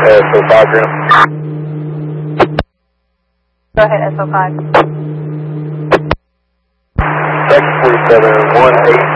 SO5 ground. Go ahead, SO5. Second 47, 18.